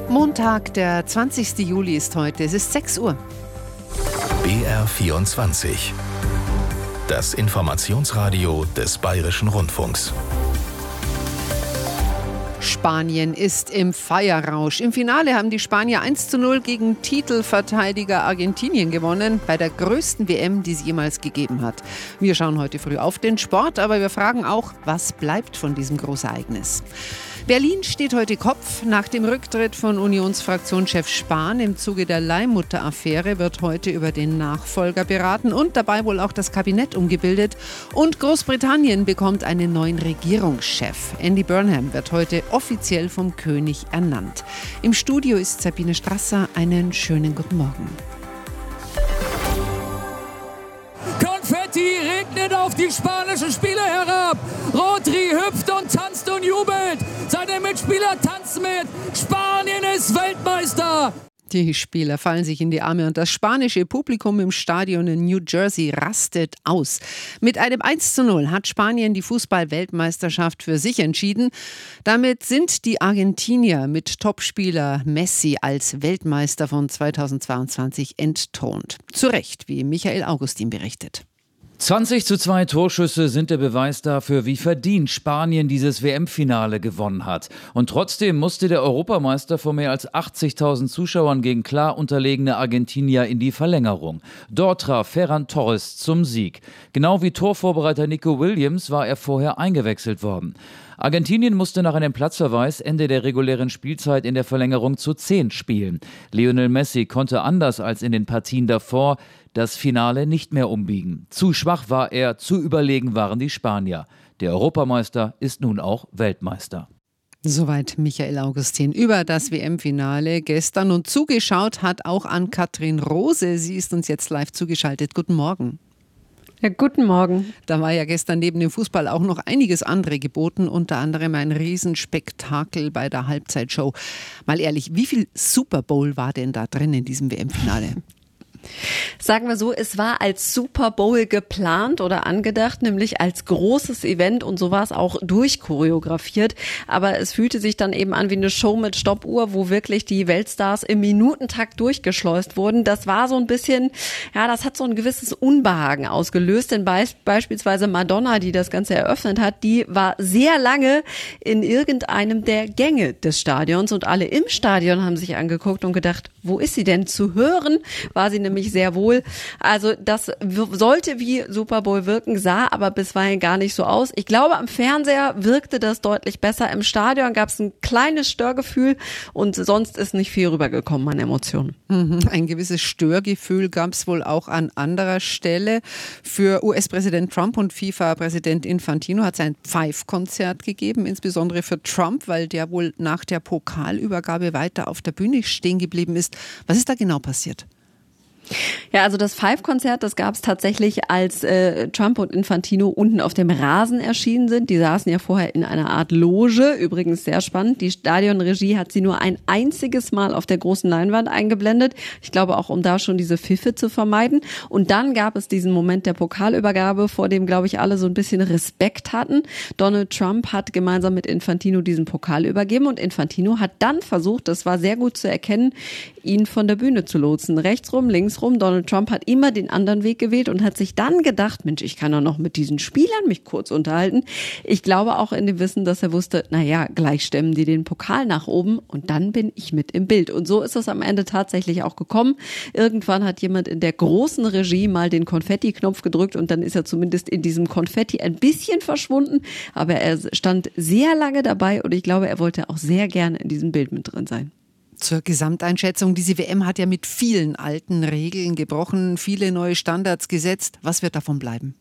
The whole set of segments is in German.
Montag, der 20. Juli ist heute. Es ist 6 Uhr. BR24. Das Informationsradio des Bayerischen Rundfunks. Spanien ist im Feierrausch. Im Finale haben die Spanier 1:0 gegen Titelverteidiger Argentinien gewonnen, bei der größten WM, die es jemals gegeben hat. Wir schauen heute früh auf den Sport, aber wir fragen auch, was bleibt von diesem Großereignis? Berlin steht heute Kopf. Nach dem Rücktritt von Unionsfraktionschef Spahn im Zuge der Leihmutter-Affäre wird heute über den Nachfolger beraten und dabei wohl auch das Kabinett umgebildet. Und Großbritannien bekommt einen neuen Regierungschef. Andy Burnham wird heute offiziell vom König ernannt. Im Studio ist Sabine Strasser. Einen schönen guten Morgen. Konfetti regnet auf die spanischen Spieler herab. Rodri hüpft und tanzt und jubelt. Seine Mitspieler tanzen mit. Spanien ist Weltmeister. Die Spieler fallen sich in die Arme und das spanische Publikum im Stadion in New Jersey rastet aus. Mit einem 1:0 hat Spanien die Fußball-Weltmeisterschaft für sich entschieden. Damit sind die Argentinier mit Topspieler Messi als Weltmeister von 2022 entthront. Zu Recht, wie Michael Augustin berichtet. 20:2 Torschüsse sind der Beweis dafür, wie verdient Spanien dieses WM-Finale gewonnen hat. Und trotzdem musste der Europameister vor mehr als 80.000 Zuschauern gegen klar unterlegene Argentinier in die Verlängerung. Dort traf Ferran Torres zum Sieg. Genau wie Torvorbereiter Nico Williams war er vorher eingewechselt worden. Argentinien musste nach einem Platzverweis Ende der regulären Spielzeit in der Verlängerung zu 10 spielen. Lionel Messi konnte anders als in den Partien davor das Finale nicht mehr umbiegen. Zu schwach war er, zu überlegen waren die Spanier. Der Europameister ist nun auch Weltmeister. Soweit Michael Augustin über das WM-Finale gestern. Und zugeschaut hat auch Ann-Kathrin Rose. Sie ist uns jetzt live zugeschaltet. Guten Morgen. Ja, guten Morgen. Da war ja gestern neben dem Fußball auch noch einiges andere geboten, unter anderem ein Riesenspektakel bei der Halbzeitshow. Mal ehrlich, wie viel Super Bowl war denn da drin in diesem WM-Finale? Sagen wir so, es war als Super Bowl geplant oder angedacht, nämlich als großes Event und so war es auch durchchoreografiert. Aber es fühlte sich dann eben an wie eine Show mit Stoppuhr, wo wirklich die Weltstars im Minutentakt durchgeschleust wurden. Das war so ein bisschen, ja, das hat so ein gewisses Unbehagen ausgelöst. Denn beispielsweise Madonna, die das Ganze eröffnet hat, die war sehr lange in irgendeinem der Gänge des Stadions und alle im Stadion haben sich angeguckt und gedacht, wo ist sie denn? Zu hören war sie nämlich sehr wohl. Also das sollte wie Super Bowl wirken, sah aber bisweilen gar nicht so aus. Ich glaube, am Fernseher wirkte das deutlich besser. Im Stadion gab es ein kleines Störgefühl und sonst ist nicht viel rübergekommen an Emotionen. Ein gewisses Störgefühl gab es wohl auch an anderer Stelle. Für US-Präsident Trump und FIFA-Präsident Infantino hat es ein Pfeifkonzert gegeben, insbesondere für Trump, weil der wohl nach der Pokalübergabe weiter auf der Bühne stehen geblieben ist. Was ist da genau passiert? Ja, also das Pfeifkonzert, das gab es tatsächlich, als Trump und Infantino unten auf dem Rasen erschienen sind. Die saßen ja vorher in einer Art Loge, übrigens sehr spannend. Die Stadionregie hat sie nur ein einziges Mal auf der großen Leinwand eingeblendet. Ich glaube auch, um da schon diese Pfiffe zu vermeiden. Und dann gab es diesen Moment der Pokalübergabe, vor dem, glaube ich, alle so ein bisschen Respekt hatten. Donald Trump hat gemeinsam mit Infantino diesen Pokal übergeben und Infantino hat dann versucht, das war sehr gut zu erkennen, ihn von der Bühne zu lotsen. Rechtsrum, linksrum. Donald Trump hat immer den anderen Weg gewählt und hat sich dann gedacht, Mensch, ich kann doch noch mit diesen Spielern mich kurz unterhalten. Ich glaube auch in dem Wissen, dass er wusste, naja, gleich stemmen die den Pokal nach oben und dann bin ich mit im Bild. Und so ist es am Ende tatsächlich auch gekommen. Irgendwann hat jemand in der großen Regie mal den Konfetti-Knopf gedrückt und dann ist er zumindest in diesem Konfetti ein bisschen verschwunden. Aber er stand sehr lange dabei und ich glaube, er wollte auch sehr gerne in diesem Bild mit drin sein. Zur Gesamteinschätzung, diese WM hat ja mit vielen alten Regeln gebrochen, viele neue Standards gesetzt. Was wird davon bleiben?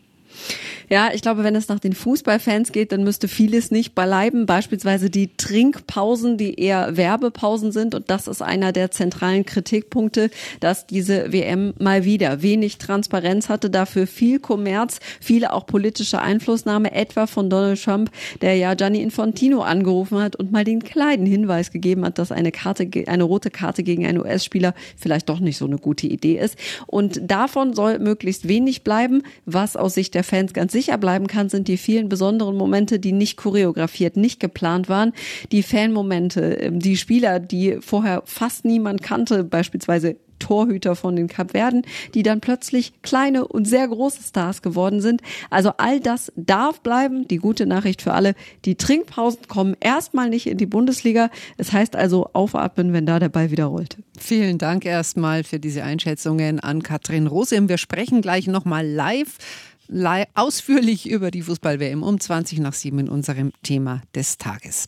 Ja, ich glaube, wenn es nach den Fußballfans geht, dann müsste vieles nicht bleiben. Beispielsweise die Trinkpausen, die eher Werbepausen sind. Und das ist einer der zentralen Kritikpunkte, dass diese WM mal wieder wenig Transparenz hatte, dafür viel Kommerz, viele auch politische Einflussnahme, etwa von Donald Trump, der ja Gianni Infantino angerufen hat und mal den kleinen Hinweis gegeben hat, dass eine rote Karte gegen einen US-Spieler vielleicht doch nicht so eine gute Idee ist. Und davon soll möglichst wenig bleiben, was aus Sicht der Fans ganz sicher sicher bleiben kann, sind die vielen besonderen Momente, die nicht choreografiert, nicht geplant waren. Die Fanmomente, die Spieler, die vorher fast niemand kannte, beispielsweise Torhüter von den Kapverden, die dann plötzlich kleine und sehr große Stars geworden sind. Also all das darf bleiben. Die gute Nachricht für alle, die Trinkpausen kommen erstmal nicht in die Bundesliga. Es heißt also aufatmen, wenn da der Ball wieder rollt. Vielen Dank erstmal für diese Einschätzungen an Katrin Rosem. Wir sprechen gleich nochmal live ausführlich über die Fußball-WM um 6:20 in unserem Thema des Tages.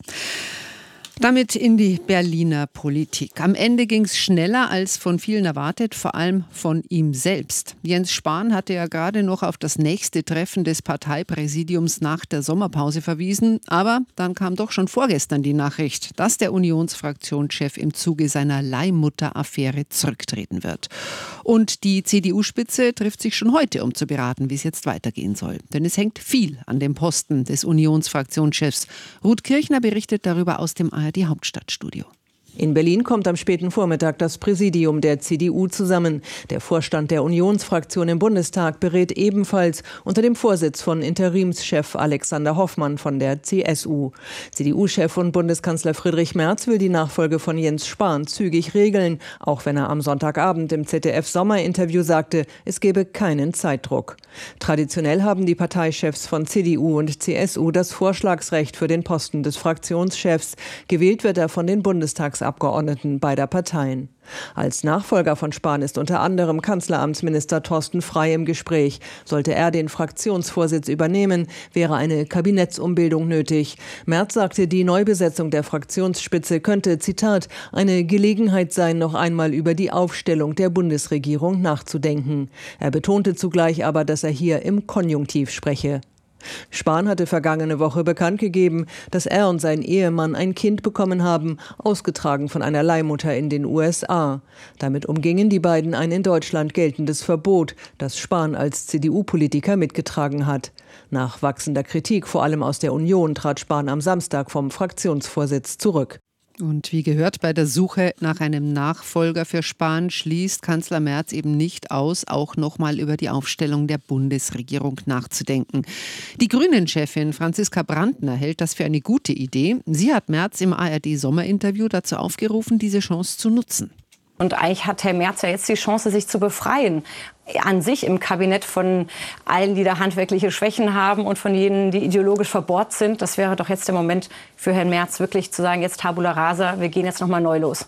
Damit in die Berliner Politik. Am Ende ging es schneller als von vielen erwartet, vor allem von ihm selbst. Jens Spahn hatte ja gerade noch auf das nächste Treffen des Parteipräsidiums nach der Sommerpause verwiesen. Aber dann kam doch schon vorgestern die Nachricht, dass der Unionsfraktionschef im Zuge seiner Leihmutter-Affäre zurücktreten wird. Und die CDU-Spitze trifft sich schon heute, um zu beraten, wie es jetzt weitergehen soll. Denn es hängt viel an dem Posten des Unionsfraktionschefs. Ruth Kirchner berichtet darüber aus dem ARD Hauptstadtstudio. In Berlin kommt am späten Vormittag das Präsidium der CDU zusammen. Der Vorstand der Unionsfraktion im Bundestag berät ebenfalls unter dem Vorsitz von Interimschef Alexander Hoffmann von der CSU. CDU-Chef und Bundeskanzler Friedrich Merz will die Nachfolge von Jens Spahn zügig regeln, auch wenn er am Sonntagabend im ZDF-Sommerinterview sagte, es gebe keinen Zeitdruck. Traditionell haben die Parteichefs von CDU und CSU das Vorschlagsrecht für den Posten des Fraktionschefs. Gewählt wird er von den Bundestagsabgeordneten beider Parteien. Als Nachfolger von Spahn ist unter anderem Kanzleramtsminister Thorsten Frey im Gespräch. Sollte er den Fraktionsvorsitz übernehmen, wäre eine Kabinettsumbildung nötig. Merz sagte, die Neubesetzung der Fraktionsspitze könnte, Zitat, eine Gelegenheit sein, noch einmal über die Aufstellung der Bundesregierung nachzudenken. Er betonte zugleich aber, dass er hier im Konjunktiv spreche. Spahn hatte vergangene Woche bekannt gegeben, dass er und sein Ehemann ein Kind bekommen haben, ausgetragen von einer Leihmutter in den USA. Damit umgingen die beiden ein in Deutschland geltendes Verbot, das Spahn als CDU-Politiker mitgetragen hat. Nach wachsender Kritik, vor allem aus der Union, trat Spahn am Samstag vom Fraktionsvorsitz zurück. Und wie gehört, bei der Suche nach einem Nachfolger für Spahn schließt Kanzler Merz eben nicht aus, auch nochmal über die Aufstellung der Bundesregierung nachzudenken. Die Grünen-Chefin Franziska Brandner hält das für eine gute Idee. Sie hat Merz im ARD-Sommerinterview dazu aufgerufen, diese Chance zu nutzen. Und eigentlich hat Herr Merz ja jetzt die Chance, sich zu befreien. An sich im Kabinett von allen, die da handwerkliche Schwächen haben und von jenen, die ideologisch verbohrt sind. Das wäre doch jetzt der Moment für Herrn Merz, wirklich zu sagen, jetzt Tabula rasa, wir gehen jetzt noch mal neu los.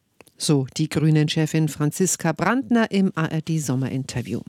So die Grünen-Chefin Franziska Brandner im ARD-Sommerinterview.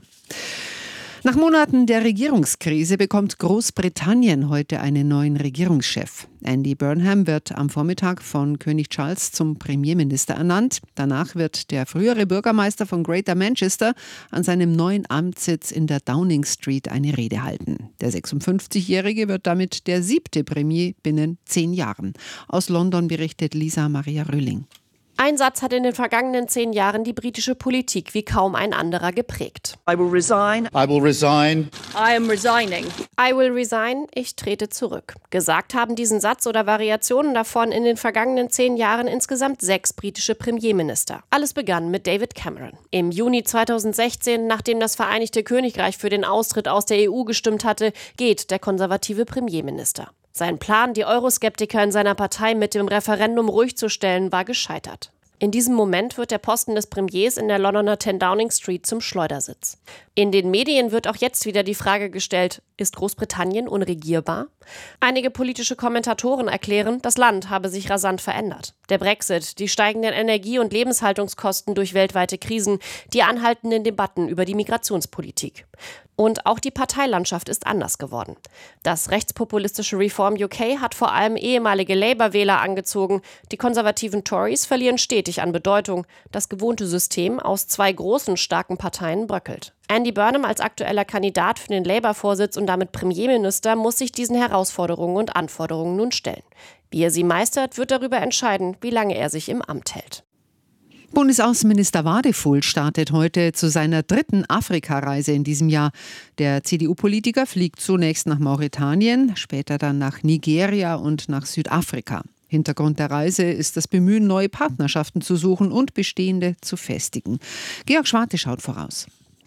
Nach Monaten der Regierungskrise bekommt Großbritannien heute einen neuen Regierungschef. Andy Burnham wird am Vormittag von König Charles zum Premierminister ernannt. Danach wird der frühere Bürgermeister von Greater Manchester an seinem neuen Amtssitz in der Downing Street eine Rede halten. Der 56-Jährige wird damit der 7. Premier binnen 10 Jahren. Aus London berichtet Lisa Maria Rülling. Ein Satz hat in den vergangenen 10 Jahren die britische Politik wie kaum ein anderer geprägt. I will resign. I will resign. I am resigning. I will resign. Ich trete zurück. Gesagt haben diesen Satz oder Variationen davon in den vergangenen 10 Jahren insgesamt 6 britische Premierminister. Alles begann mit David Cameron. Im Juni 2016, nachdem das Vereinigte Königreich für den Austritt aus der EU gestimmt hatte, geht der konservative Premierminister. Sein Plan, die Euroskeptiker in seiner Partei mit dem Referendum ruhig zu stellen, war gescheitert. In diesem Moment wird der Posten des Premiers in der Londoner 10 Downing Street zum Schleudersitz. In den Medien wird auch jetzt wieder die Frage gestellt, ist Großbritannien unregierbar? Einige politische Kommentatoren erklären, das Land habe sich rasant verändert. Der Brexit, die steigenden Energie- und Lebenshaltungskosten durch weltweite Krisen, die anhaltenden Debatten über die Migrationspolitik. Und auch die Parteilandschaft ist anders geworden. Das rechtspopulistische Reform UK hat vor allem ehemalige Labour-Wähler angezogen. Die konservativen Tories verlieren stetig an Bedeutung. Das gewohnte System aus 2 großen, starken Parteien bröckelt. Andy Burnham als aktueller Kandidat für den Labour-Vorsitz und damit Premierminister muss sich diesen Herausforderungen und Anforderungen nun stellen. Wie er sie meistert, wird darüber entscheiden, wie lange er sich im Amt hält. Bundesaußenminister Wadefuhl startet heute zu seiner 3. Afrikareise in diesem Jahr. Der CDU-Politiker fliegt zunächst nach Mauretanien, später dann nach Nigeria und nach Südafrika. Hintergrund der Reise ist das Bemühen, neue Partnerschaften zu suchen und bestehende zu festigen. Georg Schwarte schaut voraus.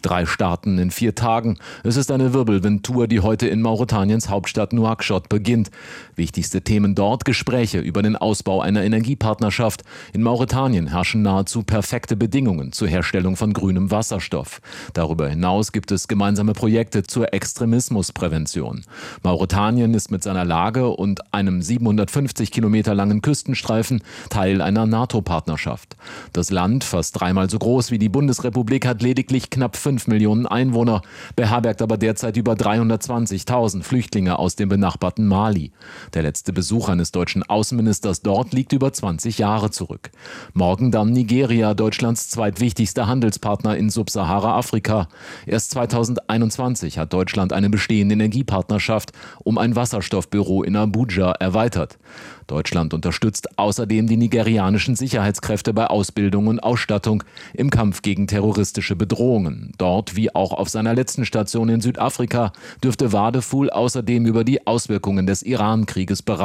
3 Starten in 4 Tagen. Es ist eine Wirbelwindtour, die heute in Mauretaniens Hauptstadt Nouakchott beginnt. Wichtigste Themen dort: Gespräche über den Ausbau einer Energiepartnerschaft. In Mauretanien herrschen nahezu perfekte Bedingungen zur Herstellung von grünem Wasserstoff. Darüber hinaus gibt es gemeinsame Projekte zur Extremismusprävention. Mauretanien ist mit seiner Lage und einem 750 Kilometer langen Küstenstreifen Teil einer NATO-Partnerschaft. Das Land, fast 3-mal so groß wie die Bundesrepublik, hat lediglich knapp 5 Millionen Einwohner, beherbergt aber derzeit über 320.000 Flüchtlinge aus dem benachbarten Mali. Der letzte Besuch eines deutschen Außenministers dort liegt über 20 Jahre zurück. Morgen dann Nigeria, Deutschlands zweitwichtigster Handelspartner in Subsahara-Afrika. Erst 2021 hat Deutschland eine bestehende Energiepartnerschaft um ein Wasserstoffbüro in Abuja erweitert. Deutschland unterstützt außerdem die nigerianischen Sicherheitskräfte bei Ausbildung und Ausstattung im Kampf gegen terroristische Bedrohungen. Dort, wie auch auf seiner letzten Station in Südafrika, dürfte Wadefuhl außerdem über die Auswirkungen des Iran-Krieges beraten.